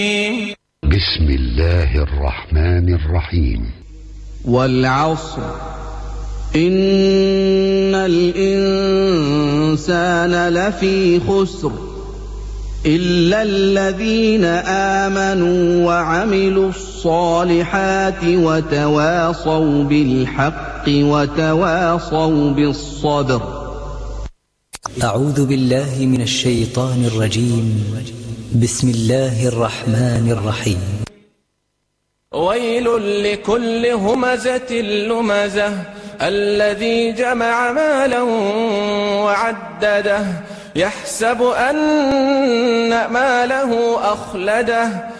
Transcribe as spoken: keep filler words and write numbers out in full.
بسم الله الرحمن الرحيم. والعصر إن الإنسان لفي خسر إلا الذين آمنوا وعملوا الصالحات وتواصوا بالحق وتواصوا بالصبر. أعوذ بالله من الشيطان الرجيم. بسم الله الرحمن الرحيم. ويل لكل همزة لمزة الذي جمع مالا وعدده يحسب أن ماله أخلده